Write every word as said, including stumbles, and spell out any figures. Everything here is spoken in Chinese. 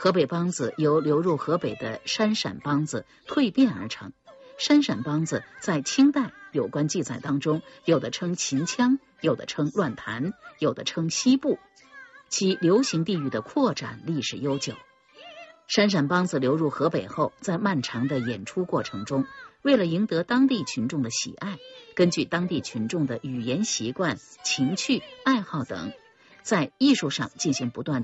河北梆子由流入河北的山陕梆子蜕变而成。山陕梆子在清代有关记载当中，有的称秦腔，有的称乱弹，有的称西部，其流行地域的扩展历史悠久。山陕梆子流入河北后，在漫长的演出过程中，为了赢得当地群众的喜爱，根据当地群众的语言习惯、情趣、爱好等，在艺术上进行不断